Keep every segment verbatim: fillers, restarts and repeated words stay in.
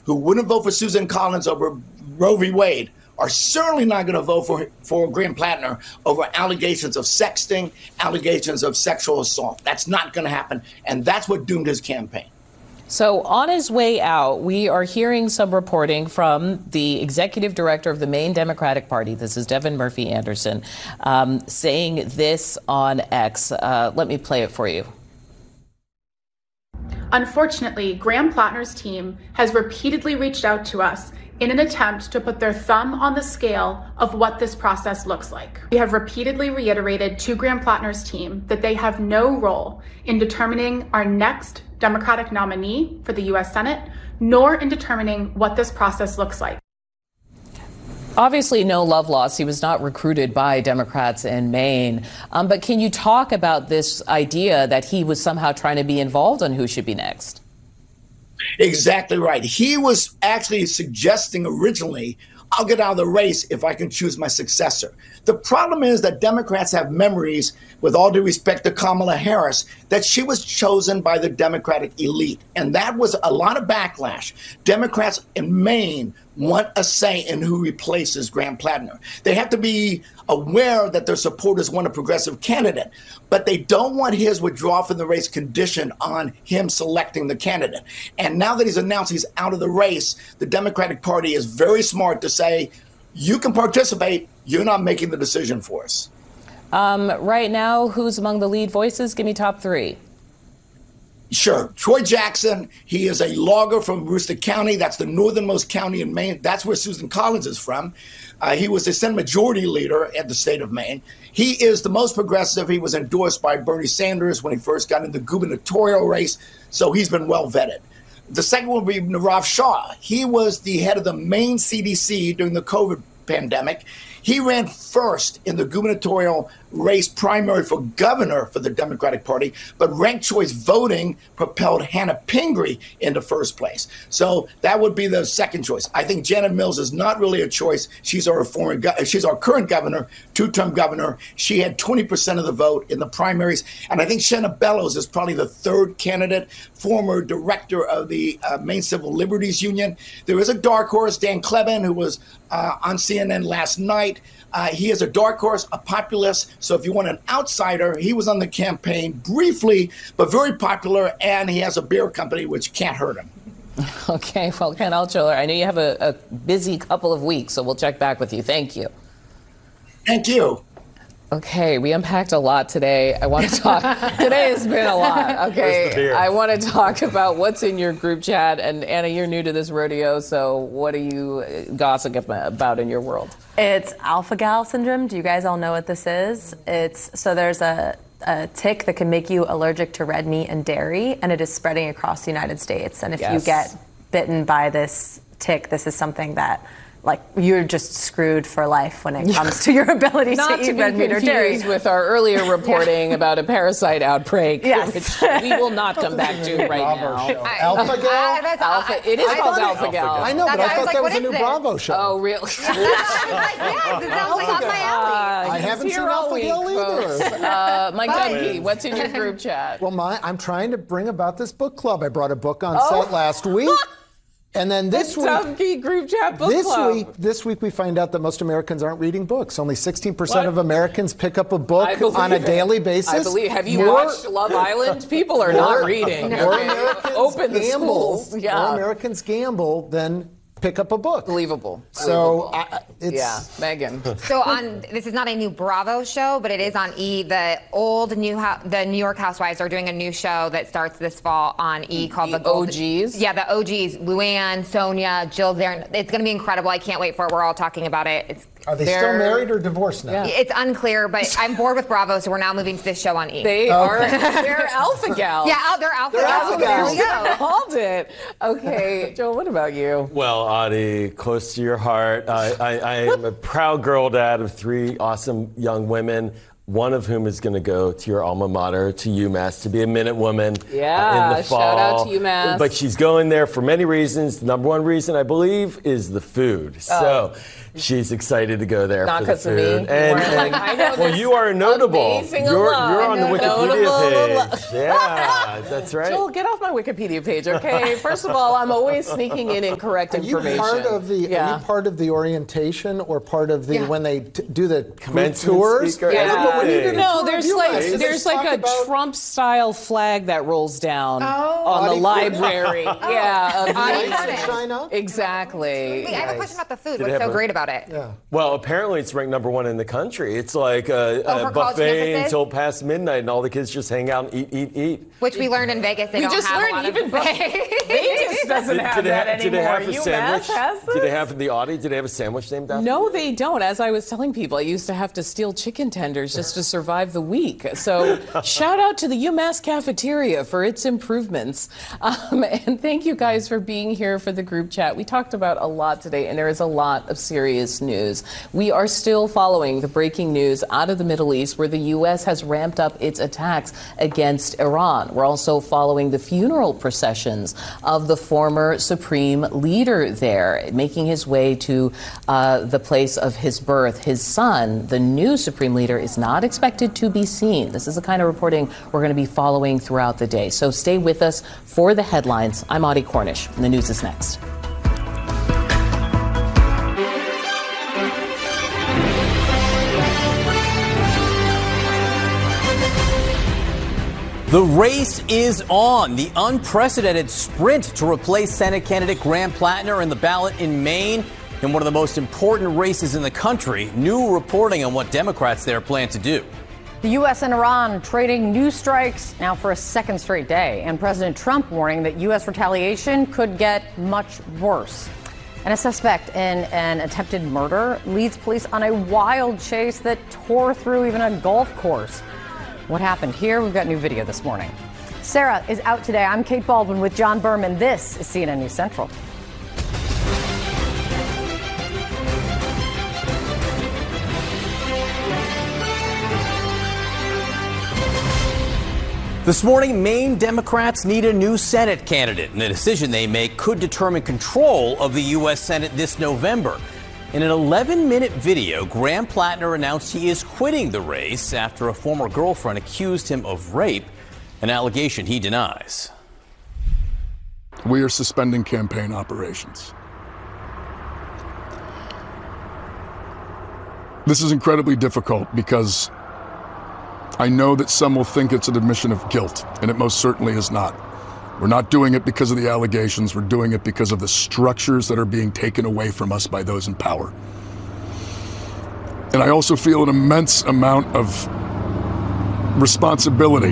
who wouldn't vote for Susan Collins over Roe v. Wade are certainly not going to vote for, for Graham Plattner over allegations of sexting, allegations of sexual assault. That's not going to happen. And that's what doomed his campaign. So on his way out, we are hearing some reporting from the executive director of the Maine Democratic Party. This is Devin Murphy Anderson, um, saying this on X. Uh, let me play it for you. Unfortunately, Graham Plattner's team has repeatedly reached out to us in an attempt to put their thumb on the scale of what this process looks like. We have repeatedly reiterated to Graham Plattner's team that they have no role in determining our next Democratic nominee for the U S Senate, nor in determining what this process looks like. Obviously, no love lost. He was not recruited by Democrats in Maine. Um, but can you talk about this idea that he was somehow trying to be involved on who should be next? Exactly right. He was actually suggesting originally, I'll get out of the race if I can choose my successor. The problem is that Democrats have memories, with all due respect to Kamala Harris, that she was chosen by the Democratic elite. And that was a lot of backlash. Democrats in Maine want a say in who replaces Graham Plattner. They have to be aware that their supporters want a progressive candidate, but they don't want his withdrawal from the race conditioned on him selecting the candidate. And now that he's announced he's out of the race, the Democratic Party is very smart to say, you can participate, you're not making the decision for us. Um, right now, who's among the lead voices? Give me top three. Sure. Troy Jackson, he is a logger from Brewster County. That's the northernmost county in Maine. That's where Susan Collins is from. Uh, he was the Senate Majority Leader at the state of Maine. He is the most progressive. He was endorsed by Bernie Sanders when he first got into the gubernatorial race, so he's been well vetted. The second one would be Nirav Shah. He was the head of the Maine C D C during the COVID pandemic. He ran first in the gubernatorial race primary for governor for the Democratic Party, but ranked choice voting propelled Hannah Pingree into first place. So that would be the second choice. I think Janet Mills is not really a choice. She's our former, she's our current governor, two-term governor. She had twenty percent of the vote in the primaries. And I think Shenna Bellows is probably the third candidate, former director of the uh, Maine Civil Liberties Union. There is a dark horse, Dan Clevin, who was uh, on C N N last night. Uh, he is a dark horse, a populist. So if you want an outsider, he was on the campaign briefly, but very popular, and he has a beer company, which can't hurt him. Okay, well, Ken Altschuler, I know you have a, a busy couple of weeks, so we'll check back with you. Thank you. Thank you. Okay, we unpacked a lot today. I want to talk. Today has been a lot. Okay, I want to talk about what's in your group chat. And Anna, you're new to this rodeo, so what are you gossiping about in your world? It's alpha-gal syndrome. Do you guys all know what this is? It's so there's a, a tick that can make you allergic to red meat and dairy, and it is spreading across the United States. And if yes. you get bitten by this tick, this is something that, like, you're just screwed for life when it comes to your ability Not to eat to red meat or dairy. With our earlier reporting yeah. about a parasite outbreak, yes. which we will not come back to right Bravo now. Alpha-gal? Alpha, it is I called Alpha-gal. I know, but I, I thought like, that was a new this? Bravo show. Oh, really? I was like, yeah, it sounds like on my alley. Uh, I haven't seen Alpha-gal either. Uh, Mike Dungy, what's in your group chat? Well, my, I'm trying to bring about this book club. I brought a book on oh. set last week. And then this the week, Dungy group chat book this club. week, this week we find out that most Americans aren't reading books. Only sixteen percent of Americans pick up a book on a it. daily basis. I believe. Have you more, watched Love Island? People are not reading. More okay. Americans Open the gamble. schools. Yeah. More Americans gamble than pick up a book. Believable. So Believable. I, it's yeah, Megan. So on this is not a new Bravo show, but it is on E. The old new the New York Housewives are doing a new show that starts this fall on E called the, the Gold- O Gs. Yeah, the O Gs. Luann, Sonia, Jill Zarin. It's going to be incredible. I can't wait for it. We're all talking about it. It's Are they still married or divorced now? Yeah. It's unclear, but I'm bored with Bravo, so we're now moving to this show on E. They are. They're alpha gals. Yeah, they're alpha they're gals. Alpha There we gals. go. Called it. Okay, Joel. What about you? Well, Audie, close to your heart. I, I, I am a proud girl dad of three awesome young women. one of whom is going to go to your alma mater, to UMass, to be a Minute Woman yeah, uh, in the fall. Shout out to UMass. But she's going there for many reasons. The number one reason, I believe, is the food. Oh. So she's excited to go there Not for the food. Of me. And, and I know well, you are notable. You're, you're on the Wikipedia page. Yeah, that's right. Joel, get off my Wikipedia page, okay? First of all, I'm always sneaking in incorrect are information. You part of the, yeah. Are you part of the orientation or part of the yeah. when they t- do the commencement tours? Speaker. Yeah. No, when you did a no tour there's of like U S, there's like a about... Trump-style flag that rolls down oh. on Audie the library. oh. Yeah, Audie China. Exactly. Wait, I have a question about the food. Did What's so a... great about it? Yeah. Well, apparently it's ranked number one in the country. It's like a, oh, a buffet until past midnight, and all the kids just hang out and eat, eat, eat. Which we learned in Vegas. They we don't just have learned a lot even of buffet. Vegas doesn't did, have did that ha- anymore. Did they have a UMass sandwich? has this? Did they have the Audie? Did they have a sandwich named after? No, they don't. As I was telling people, I used to have to steal chicken tenders just to survive the week. So shout out to the UMass cafeteria for its improvements. Um, and thank you guys for being here for the group chat. We talked about a lot today, and there is a lot of serious news. We are still following the breaking news out of the Middle East, where the U S has ramped up its attacks against Iran. We're also following the funeral processions of the former supreme leader there, making his way to uh, the place of his birth. His son, the new supreme leader, is not expected to be seen. This is the kind of reporting we're going to be following throughout the day. So stay with us for the headlines. I'm Audie Cornish, and the news is next. The race is on. The unprecedented sprint to replace Senate candidate Graham Plattner in the ballot in Maine in one of the most important races in the country. New reporting on what Democrats there plan to do. The U S and Iran trading new strikes now for a second straight day, and President Trump warning that U S retaliation could get much worse. And a suspect in an attempted murder leads police on a wild chase that tore through even a golf course. What happened here? We've got new video this morning. Sarah is out today. I'm Kate Baldwin with John Berman. This is C N N News Central. This morning, Maine Democrats need a new Senate candidate, and the decision they make could determine control of the U S Senate this November. In an eleven minute video, Graham Plattner announced he is quitting the race after a former girlfriend accused him of rape, an allegation he denies. We are suspending campaign operations. This is incredibly difficult because I know that some will think it's an admission of guilt, and it most certainly is not. We're not doing it because of the allegations. We're doing it because of the structures that are being taken away from us by those in power. And I also feel an immense amount of responsibility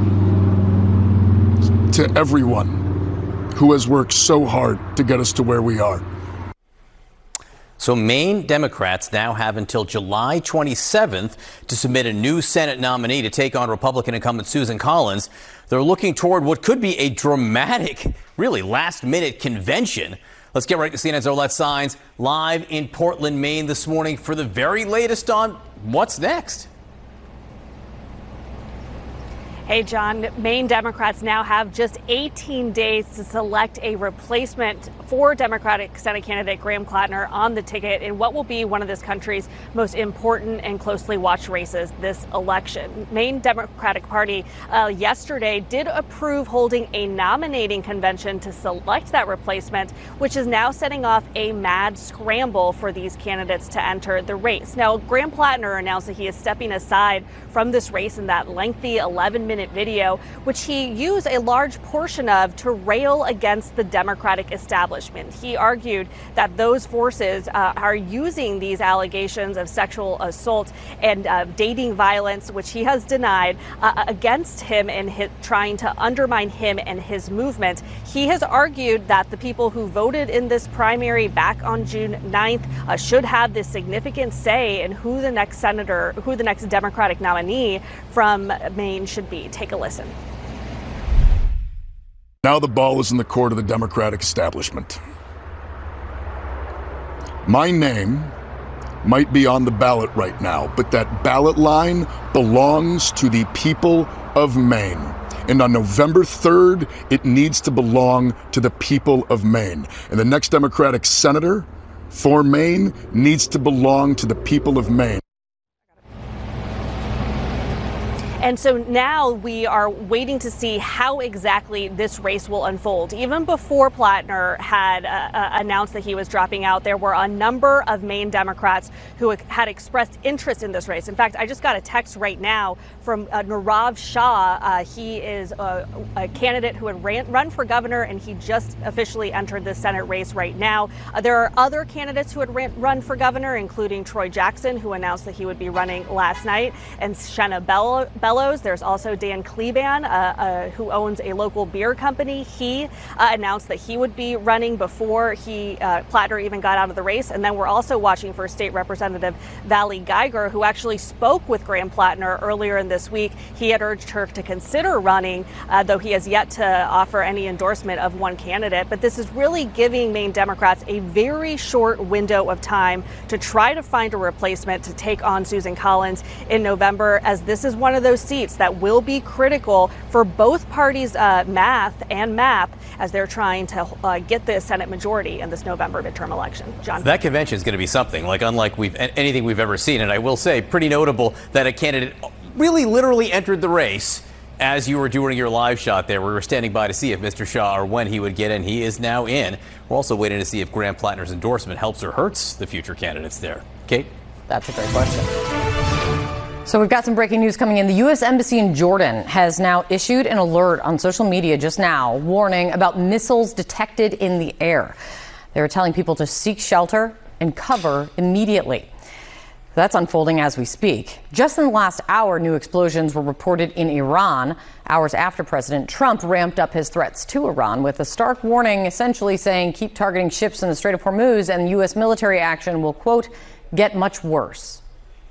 to everyone who has worked so hard to get us to where we are. So Maine Democrats now have until July twenty-seventh to submit a new Senate nominee to take on Republican incumbent Susan Collins. They're looking toward what could be a dramatic, really last-minute convention. Let's get right to C N N's Olette Saenz live in Portland, Maine this morning for the very latest on what's next. Hey, John, Maine Democrats now have just eighteen days to select a replacement for Democratic Senate candidate Graham Plattner on the ticket in what will be one of this country's most important and closely watched races this election. Maine Democratic Party uh, yesterday did approve holding a nominating convention to select that replacement, which is now setting off a mad scramble for these candidates to enter the race. Now, Graham Plattner announced that he is stepping aside from this race in that lengthy eleven minute video, which he used a large portion of to rail against the Democratic establishment. He argued that those forces uh, are using these allegations of sexual assault and uh, dating violence, which he has denied, uh, against him and his, trying to undermine him and his movement. He has argued that the people who voted in this primary back on June ninth uh, should have this significant say in who the next senator, who the next Democratic nominee from Maine should be. Take a listen. Now the ball is in the court of the Democratic establishment. My name might be on the ballot right now, but that ballot line belongs to the people of Maine. And on November third, it needs to belong to the people of Maine. And the next Democratic senator for Maine needs to belong to the people of Maine. And so now we are waiting to see how exactly this race will unfold. Even before Plattner had uh, uh, announced that he was dropping out, there were a number of Maine Democrats who had expressed interest in this race. In fact, I just got a text right now from uh, Nirav Shah. Uh, he is a, a candidate who had ran, run for governor, and he just officially entered the Senate race right now. Uh, there are other candidates who had ran, run for governor, including Troy Jackson, who announced that he would be running last night, and Shenna Bell. Bellows. There's also Dan Kleban, uh, uh, who owns a local beer company. He uh, announced that he would be running before he uh, Plattner even got out of the race. And then we're also watching for State Representative Valley Geiger, who actually spoke with Graham Plattner earlier in this week. He had urged her to consider running, uh, though he has yet to offer any endorsement of one candidate. But this is really giving Maine Democrats a very short window of time to try to find a replacement to take on Susan Collins in November, as this is one of those seats that will be critical for both parties' uh, math and map as they're trying to uh, get the Senate majority in this November midterm election. John? That convention is going to be something like unlike we've anything we've ever seen. And I will say, pretty notable that a candidate really literally entered the race as you were doing your live shot there. We were standing by to see if Mister Shah or when he would get in. He is now in. We're also waiting to see if Graham Plattner's endorsement helps or hurts the future candidates there. Kate? That's a great question. So we've got some breaking news coming in. The U S Embassy in Jordan has now issued an alert on social media just now, warning about missiles detected in the air. They were telling people to seek shelter and cover immediately. That's unfolding as we speak. Just in the last hour, new explosions were reported in Iran, hours after President Trump ramped up his threats to Iran with a stark warning essentially saying keep targeting ships in the Strait of Hormuz and U S military action will, quote, get much worse.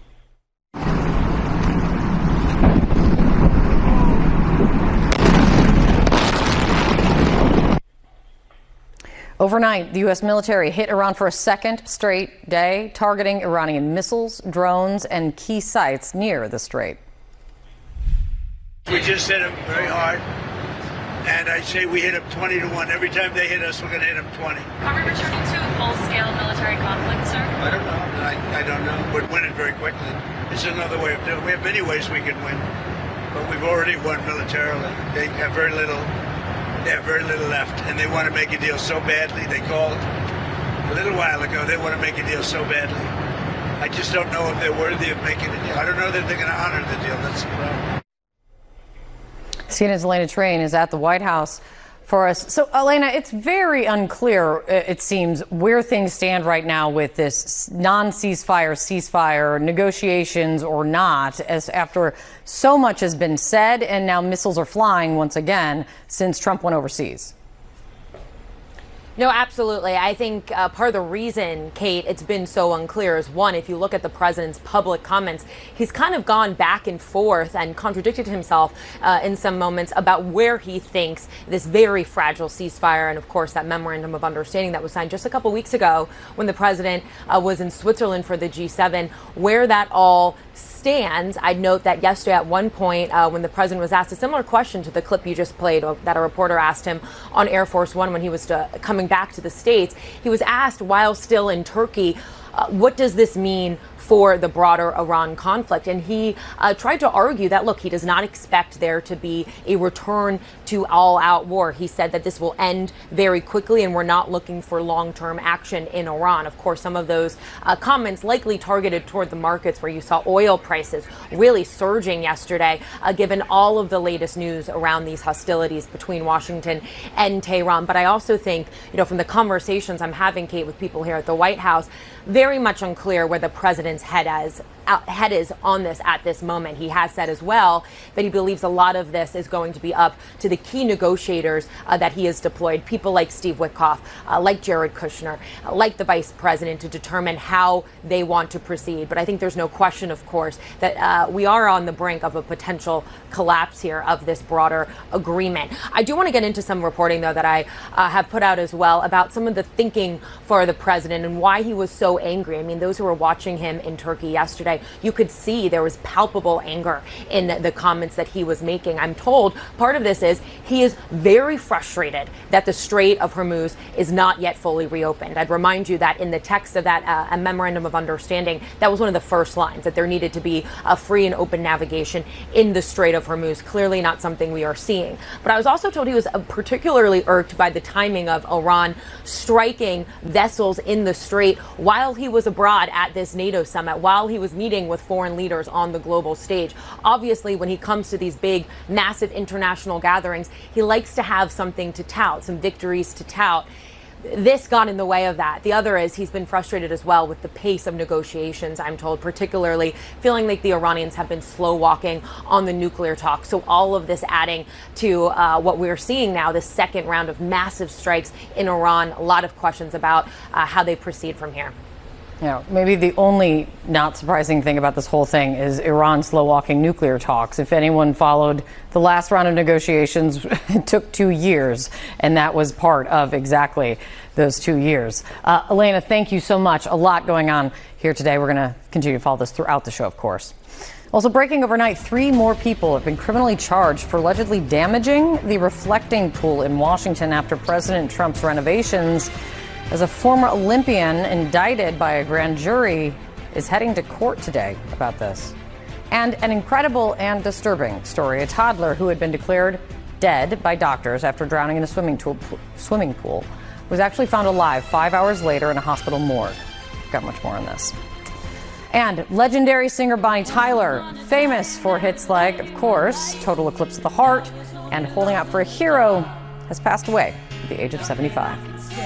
Overnight, the U S military hit Iran for a second straight day, targeting Iranian missiles, drones, and key sites near the strait. We just hit them very hard, and I say we hit them twenty to one. Every time they hit us, we're going to hit them twenty. Are we returning to a full-scale military conflict, sir? I don't know. I, I don't know. We're winning very quickly. It's another way of doing it. We have many ways we can win, but we've already won militarily. They have very little. They have very little left, and they want to make a deal so badly. They called a little while ago. They want to make a deal so badly. I just don't know if they're worthy of making a deal. I don't know that they're going to honor the deal. That's the problem. C N N's Elena Train is at the White House for us. So, Elena, it's very unclear, it seems, where things stand right now with this non-ceasefire, ceasefire, negotiations or not, as after so much has been said and now missiles are flying once again since Trump went overseas. No, absolutely. I think uh, part of the reason, Kate, it's been so unclear is, one, if you look at the president's public comments, he's kind of gone back and forth and contradicted himself uh, in some moments about where he thinks this very fragile ceasefire and, of course, that memorandum of understanding that was signed just a couple weeks ago when the president uh, was in Switzerland for the G seven, where that all stands. I'd note that yesterday at one point uh, when the president was asked a similar question to the clip you just played uh, that a reporter asked him on Air Force One when he was to, coming back to the States, he was asked while still in Turkey, uh, what does this mean for the broader Iran conflict? And he uh, tried to argue that, look, he does not expect there to be a return to all-out war. He said that this will end very quickly and we're not looking for long-term action in Iran. Of course, some of those uh, comments likely targeted toward the markets where you saw oil prices really surging yesterday, uh, given all of the latest news around these hostilities between Washington and Tehran. But I also think, you know, from the conversations I'm having, Kate, with people here at the White House, very much unclear where the president's head as head is on this at this moment. He has said as well that he believes a lot of this is going to be up to the key negotiators uh, that he has deployed, people like Steve Witkoff, uh, like Jared Kushner, uh, like the vice president, to determine how they want to proceed. But I think there's no question, of course, that uh, we are on the brink of a potential collapse here of this broader agreement. I do want to get into some reporting, though, that I uh, have put out as well about some of the thinking for the president and why he was so angry. I mean, those who were watching him in Turkey yesterday, you could see there was palpable anger in the comments that he was making. I'm told part of this is he is very frustrated that the Strait of Hormuz is not yet fully reopened. I'd remind you that in the text of that uh, a memorandum of understanding, that was one of the first lines, that there needed to be a free and open navigation in the Strait of Hormuz. Clearly not something we are seeing. But I was also told he was particularly irked by the timing of Iran striking vessels in the Strait while he was abroad at this NATO summit, while he was meeting with foreign leaders on the global stage. Obviously, when he comes to these big, massive international gatherings, he likes to have something to tout, some victories to tout. This got in the way of that. The other is he's been frustrated as well with the pace of negotiations, I'm told, particularly feeling like the Iranians have been slow walking on the nuclear talks. So all of this adding to uh, what we're seeing now, this second round of massive strikes in Iran, a lot of questions about uh, how they proceed from here. You know, maybe the only not surprising thing about this whole thing is Iran slow-walking nuclear talks. If anyone followed the last round of negotiations, it took two years, and that was part of exactly those two years. Uh, Elena, thank you so much. A lot going on here today. We're going to continue to follow this throughout the show, of course. Also breaking overnight, three more people have been criminally charged for allegedly damaging the reflecting pool in Washington after President Trump's renovations. As a former Olympian indicted by a grand jury is heading to court today about this. And an incredible and disturbing story. A toddler who had been declared dead by doctors after drowning in a swimming, tool, swimming pool was actually found alive five hours later in a hospital morgue. We've got much more on this. And legendary singer Bonnie Tyler, famous for hits like, of course, Total Eclipse of the Heart and Holding Out for a Hero, has passed away at the age of seventy-five.